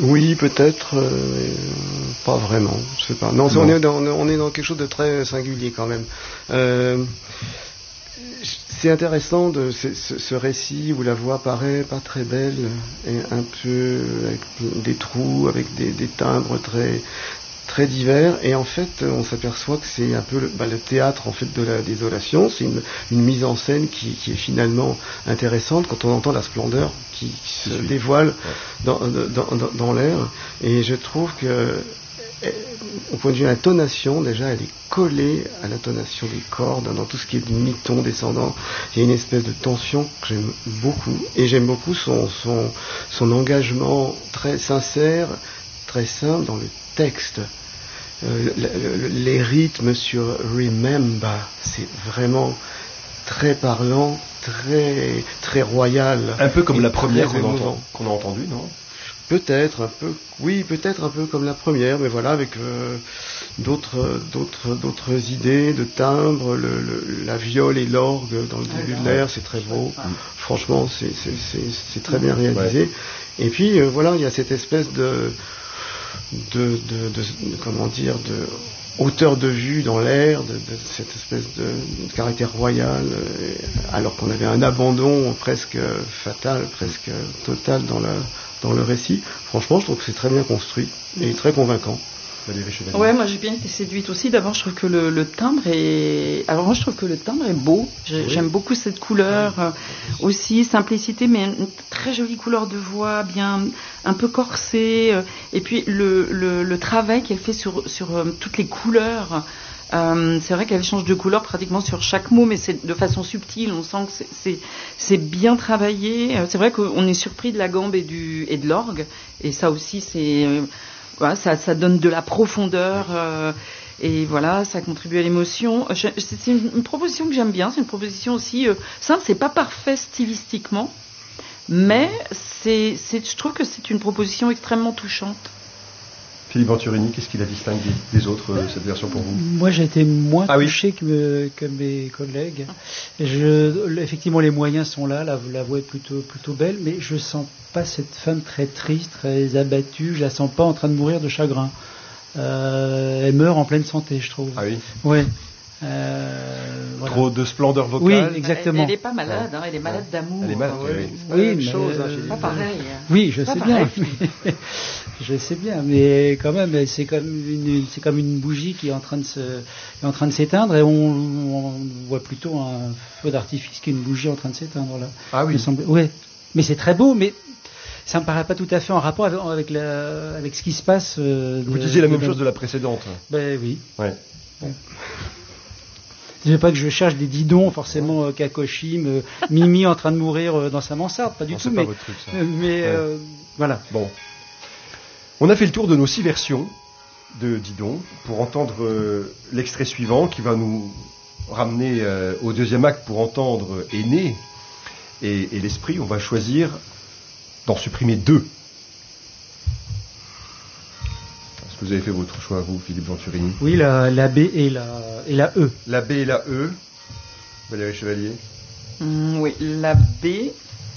Oui, peut-être, pas vraiment, je sais pas. Non, on est dans quelque chose de très singulier quand même. C'est intéressant ce récit où la voix paraît pas très belle, et un peu avec des trous, avec des timbres très divers, et en fait on s'aperçoit que c'est un peu le théâtre en fait de la désolation. C'est une mise en scène qui est finalement intéressante quand on entend la splendeur qui se dévoile dans l'air, et je trouve que au point de vue de l'intonation, déjà elle est collée à l'intonation des cordes, dans tout ce qui est du mi-ton descendant. Il y a une espèce de tension que j'aime beaucoup, et j'aime beaucoup son engagement très sincère, très simple dans le texte. Les rythmes sur Remember, c'est vraiment très parlant, très royal. Un peu comme la première qu'on a entendue, non ? Peut-être un peu comme la première, mais voilà, avec d'autres idées de timbres, la viole et l'orgue dans le début de l'air, c'est très beau. Franchement, c'est très bien réalisé. Et puis voilà, il y a cette espèce de hauteur de vue dans l'air, de cette espèce de caractère royal, alors qu'on avait un abandon presque fatal, presque total dans le récit. Franchement, je trouve que c'est très bien construit et très convaincant. Ouais, moi j'ai bien été séduite aussi. D'abord, je trouve que le timbre est. Alors moi, je trouve que le timbre est beau. J'aime beaucoup cette couleur aussi, simplicité, mais une très jolie couleur de voix, bien un peu corsée. Et puis le travail qu'elle fait sur toutes les couleurs. C'est vrai qu'elle change de couleur pratiquement sur chaque mot, mais c'est de façon subtile. On sent que c'est bien travaillé. C'est vrai qu'on est surpris de la gambe et de l'orgue, et ça aussi c'est. Voilà, ça donne de la profondeur et voilà, ça contribue à l'émotion. C'est une proposition que j'aime bien. C'est une proposition aussi simple. C'est pas parfait stylistiquement, mais je trouve que c'est une proposition extrêmement touchante. Philippe Venturini, qu'est-ce qui la distingue des autres, cette version pour vous ? Moi, j'ai été moins touché que mes collègues. Effectivement, les moyens sont là, la voix est plutôt belle, mais je sens pas cette femme très triste, très abattue. Je la sens pas en train de mourir de chagrin. Elle meurt en pleine santé, je trouve. Ah oui. Ouais. Voilà. Trop de splendeur vocale. Oui, exactement. Elle est pas malade, hein, elle est malade d'amour. Elle est malade, oui, mais pas pareil. Oui, je sais bien. Je sais bien, mais quand même, c'est comme une bougie qui est en train de s'éteindre, et on voit plutôt un feu d'artifice qu'une bougie en train de s'éteindre là. Ah oui. Ouais. Mais c'est très beau, mais ça me paraît pas tout à fait en rapport avec ce qui se passe. Vous disiez la même chose de la précédente. Ben oui. Ouais. Bon. Je veux pas que je cherche des didons forcément Kakoshim, Mimi en train de mourir dans sa mansarde, pas du tout. C'est pas votre truc, ça. Mais voilà. Bon. On a fait le tour de nos 6 versions de Didon pour entendre l'extrait suivant qui va nous ramener au deuxième acte pour entendre Aîné et l'esprit. On va choisir d'en supprimer 2. Est-ce que vous avez fait votre choix, vous, Philippe Venturini ? Oui, la B et la E. La B et la E. Valérie Chevalier ? Oui, la B.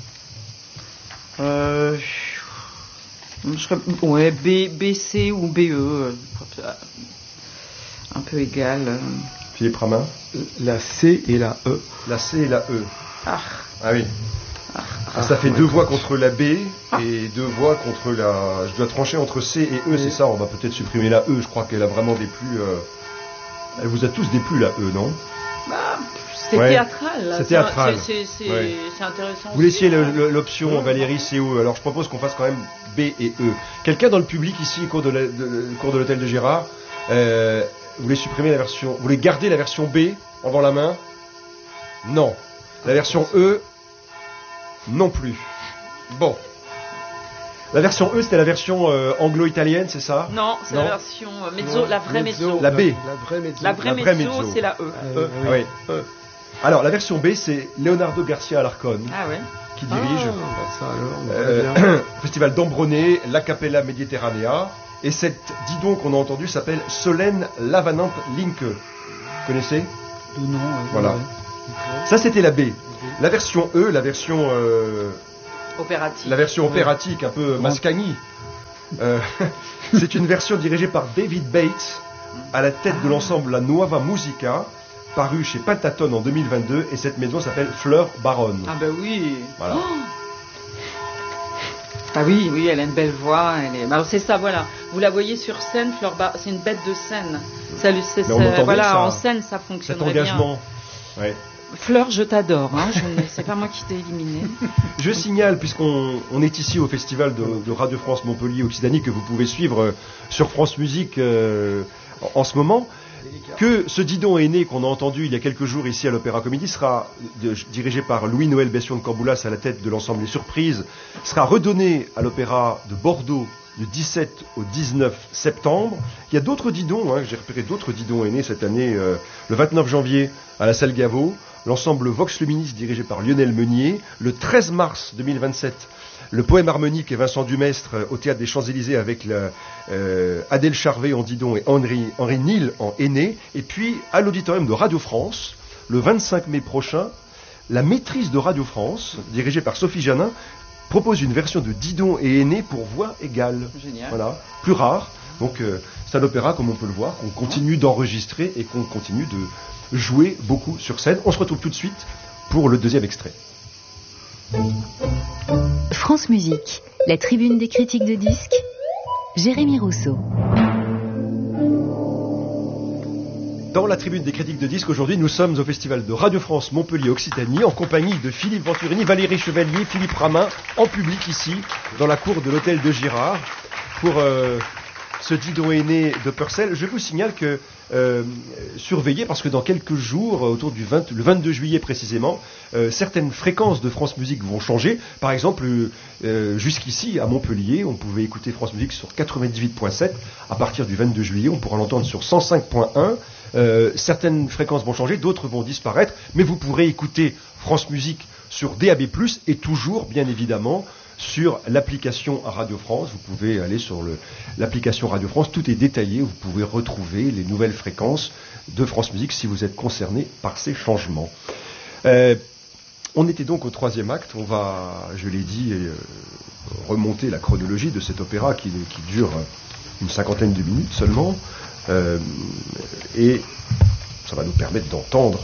Ouais, B, C ou BE, un peu égal. Philippe Ramin ? La C et la E. La C et la E. Ah oui. Ça fait 2 voix contre la B et 2 voix contre la... Je dois trancher entre C et E, c'est ça. On va peut-être supprimer la E. Je crois qu'elle a vraiment déplu... Elle vous a tous déplu, la E, non ? C'est théâtral, là. C'est théâtral. C'est intéressant. Vous laissiez l'option Valérie C ou E. Alors je propose qu'on fasse quand même B et E. Quelqu'un dans le public ici, au cours de l'hôtel de Gérard, voulez supprimer la version... Vous voulez garder la version B en levant la main ? Non. La version E, non plus. Bon. La version E, c'était la version anglo-italienne, c'est ça ? Non, c'est la version mezzo, la vraie mezzo. La B. La vraie mezzo, c'est la E. Oui. Alors, la version B, c'est Leonardo Garcia Alarcón qui dirige Festival d'Ambronay, La Capella Mediterranea. Et cette Didon qu'on a entendue s'appelle Solène Lavanante Linke. Vous connaissez ? Non. Voilà. Ouais. Ça, c'était la B. La version E, la version opératique. La version opératique, un peu Mascagni. C'est une version dirigée par David Bates, à la tête de l'ensemble La Nuova Musica, paru chez Pentaton en 2022, et cette maison s'appelle Fleur Baronne. Ah ben oui. Voilà. Ah oui, oui, elle a une belle voix. Alors c'est ça, voilà. Vous la voyez sur scène, Fleur Baronne, c'est une bête de scène. Voilà, en scène, ça fonctionnerait bien. Cet engagement. Ouais. Fleur, je t'adore. Hein. C'est pas moi qui t'ai éliminé. Je signale, puisqu'on est ici au festival de Radio France Montpellier Occitanie, que vous pouvez suivre sur France Musique en ce moment, que ce Didon est né qu'on a entendu il y a quelques jours ici à l'Opéra Comédie sera dirigé par Louis-Noël Bession de Camboulas à la tête de l'ensemble des Surprises, sera redonné à l'Opéra de Bordeaux du 17 au 19 septembre. Il y a d'autres Didons, j'ai repéré d'autres Didons aînés cette année, le 29 janvier à la Salle Gaveau, l'ensemble Vox Luminis dirigé par Lionel Meunier, le 13 mars 2027, le poème harmonique et Vincent Dumestre au Théâtre des Champs-Élysées avec Adèle Charvet en Didon et Henri Nil en aîné, et puis à l'auditorium de Radio France, le 25 mai prochain, la maîtrise de Radio France, dirigée par Sophie Janin, propose une version de Didon et aîné pour voix égale. Génial. Voilà, plus rare. Donc c'est un opéra, comme on peut le voir, qu'on continue d'enregistrer et qu'on continue de jouer beaucoup sur scène. On se retrouve tout de suite pour le deuxième extrait. France Musique, la tribune des critiques de disques, Jérémy Rousseau. Dans la tribune des critiques de disques, aujourd'hui, nous sommes au festival de Radio France Montpellier Occitanie en compagnie de Philippe Venturini, Valérie Chevalier, Philippe Ramin, en public ici, dans la cour de l'hôtel de Girard, pour ce Didon aîné de Purcell. Je vous signale que surveillez, parce que dans quelques jours, autour le 22 juillet précisément, certaines fréquences de France Musique vont changer. Par exemple, jusqu'ici, à Montpellier, on pouvait écouter France Musique sur 98.7. À partir du 22 juillet, on pourra l'entendre sur 105.1. Certaines fréquences vont changer, d'autres vont disparaître, mais vous pourrez écouter France Musique sur DAB+, et toujours, bien évidemment, sur l'application Radio France. Vous pouvez aller sur l'application Radio France, tout est détaillé, vous pouvez retrouver les nouvelles fréquences de France Musique si vous êtes concerné par ces changements. On était donc au troisième acte, on va, je l'ai dit, remonter la chronologie de cet opéra qui dure une cinquantaine de minutes seulement, et ça va nous permettre d'entendre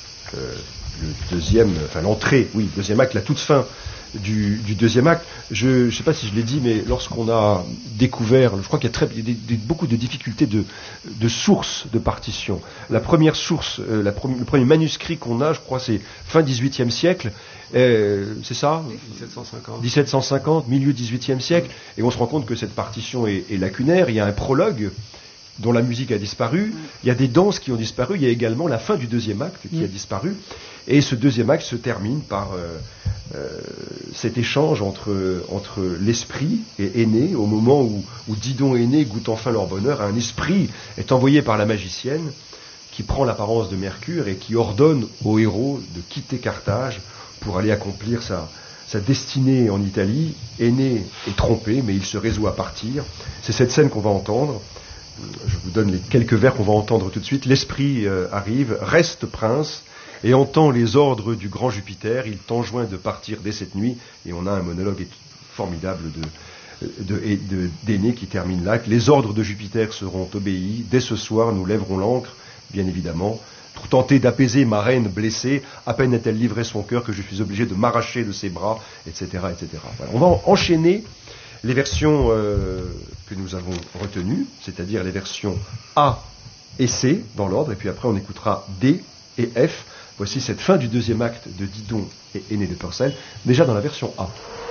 l'entrée, deuxième acte, la toute fin du deuxième acte. Je ne sais pas si je l'ai dit, mais lorsqu'on a découvert, je crois qu'il y a beaucoup de difficultés de sources de partition. La première source, le premier manuscrit qu'on a, je crois, c'est fin XVIIIe siècle. C'est ça ? 1750, milieu XVIIIe siècle. Et on se rend compte que cette partition est lacunaire. Il y a un prologue dont la musique a disparu, il y a des danses qui ont disparu, il y a également la fin du deuxième acte qui a disparu, et ce deuxième acte se termine par cet échange entre l'esprit et Aîné, au moment où Didon et Aîné goûtent enfin leur bonheur. Un esprit est envoyé par la magicienne qui prend l'apparence de Mercure et qui ordonne au héros de quitter Carthage pour aller accomplir sa destinée en Italie. Aîné est trompé, mais il se résout à partir. C'est cette scène qu'on va entendre. Je vous donne les quelques vers qu'on va entendre tout de suite. L'esprit arrive, reste prince, et entend les ordres du grand Jupiter. Il t'enjoint de partir dès cette nuit. Et on a un monologue formidable d'Aîné qui termine là. Les ordres de Jupiter seront obéis. Dès ce soir, nous lèverons l'ancre, bien évidemment, pour tenter d'apaiser ma reine blessée. À peine a-t-elle livré son cœur que je suis obligé de m'arracher de ses bras, etc., etc. Voilà. On va enchaîner les versions que nous avons retenues, c'est-à-dire les versions A et C dans l'ordre, et puis après on écoutera D et F. Voici cette fin du deuxième acte de Didon et Aîné de Purcell, déjà dans la version A.